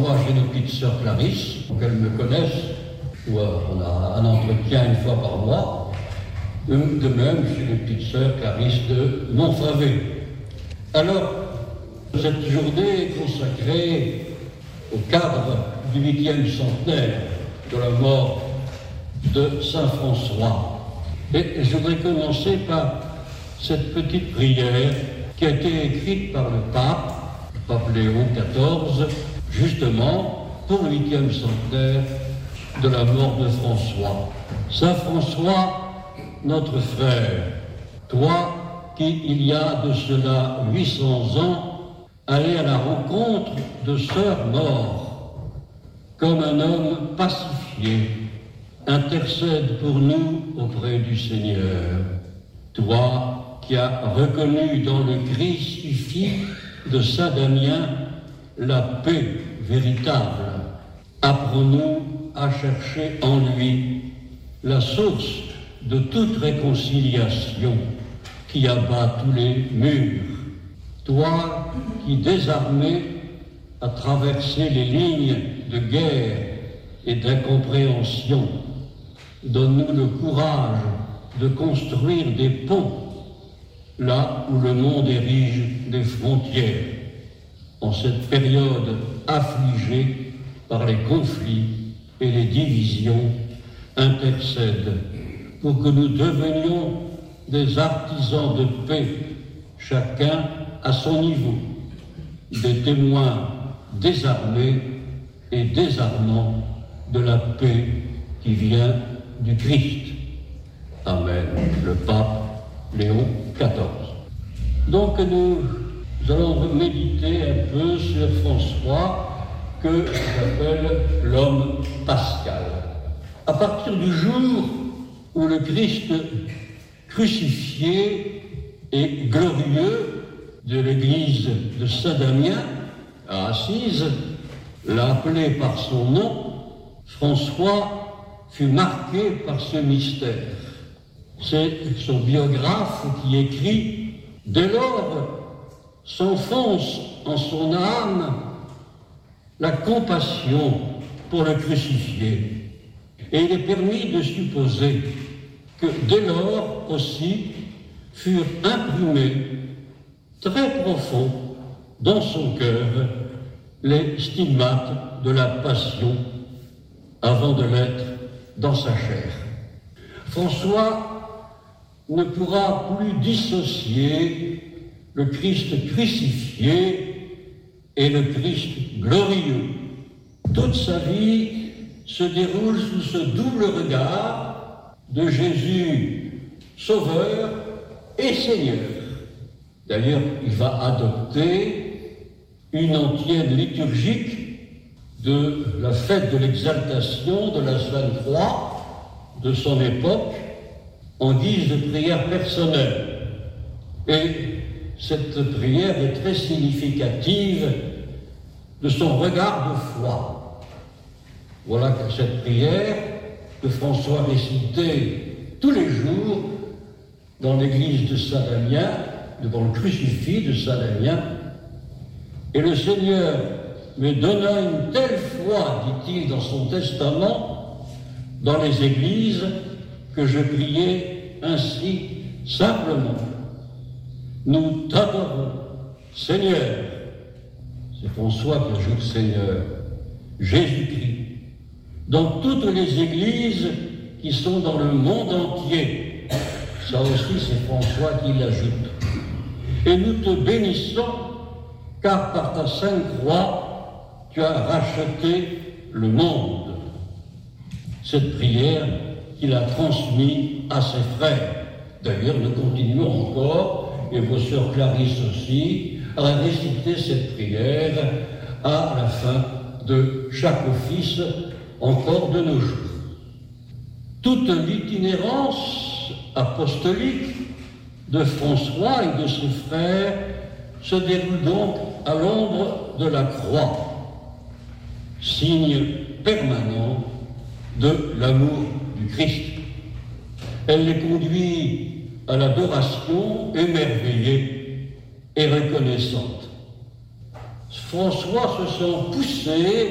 moi chez nos petites sœurs Clarisse, pour qu'elles me connaissent, où on a un entretien une fois par mois, de même chez les petites sœurs Clarisse de Montfavet. Alors, cette journée est consacrée au cadre du 8e centenaire de la mort de Saint François. Et je voudrais commencer par cette petite prière qui a été écrite par le pape Léon XIV, justement pour le 8e centenaire de la mort de François. Saint François, notre frère, toi qui, il y a de cela 800 ans, allais à la rencontre de sœurs morts, comme un homme pacifié, intercède pour nous auprès du Seigneur. Toi qui as reconnu dans le crucifix de Saint Damien la paix véritable, apprends-nous à chercher en lui la source de toute réconciliation qui abat tous les murs. Toi qui, désarmé, as traversé les lignes de guerre et d'incompréhension, donne-nous le courage de construire des ponts là où le monde érige des frontières. En cette période affligée par les conflits et les divisions, intercède pour que nous devenions des artisans de paix, chacun à son niveau, des témoins désarmés et désarmants de la paix qui vient du Christ. Amen. Le pape Léon XIV. Donc nous allons méditer un peu sur François, que j'appelle l'homme pascal. À partir du jour où le Christ crucifié et glorieux de l'église de Saint-Damien à Assise l'a appelé par son nom, François fut marqué par ce mystère. C'est son biographe qui écrit « Dès lors s'enfonce en son âme la compassion pour le crucifié. Et il est permis de supposer que dès lors aussi furent imprimés très profonds dans son cœur les stigmates de la passion avant de l'être dans sa chair. François ne pourra plus dissocier le Christ crucifié et le Christ glorieux. Toute sa vie se déroule sous ce double regard de Jésus Sauveur et Seigneur. D'ailleurs, il va adopter une antienne liturgique de la fête de l'exaltation de la Sainte Croix de son époque en guise de prière personnelle. Et cette prière est très significative de son regard de foi. Voilà que cette prière que François récitait tous les jours dans l'église de Saint-Damien, devant le crucifix de Saint-Damien. Et le Seigneur me donna une telle foi, dit-il dans son testament, dans les églises, que je priais ainsi simplement. Nous t'adorons, Seigneur. C'est François qui ajoute Seigneur, Jésus-Christ. Dans toutes les églises qui sont dans le monde entier, ça aussi c'est François qui l'ajoute. Et nous te bénissons, car par ta sainte croix, tu as racheté le monde. Cette prière qu'il a transmise à ses frères. D'ailleurs, nous continuons encore, et vos sœurs Clarisse aussi, à réciter cette prière à la fin de chaque office, encore de nos jours. Toute l'itinérance apostolique de François et de ses frères se déroule donc à l'ombre de la croix, signe permanent de l'amour du Christ. Elle les conduit à l'adoration émerveillée et reconnaissante. François se sent poussé